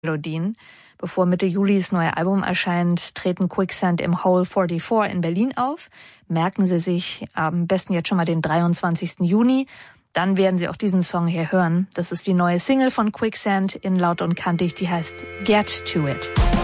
Melodien. Bevor Mitte Juli das neue Album erscheint, treten Quicksand im Hole 44 in Berlin auf. Merken Sie sich am besten jetzt schon mal den 23. Juni. Dann werden Sie auch diesen Song hier hören. Das ist die neue Single von Quicksand in Laut und Kantig, die heißt Get to It.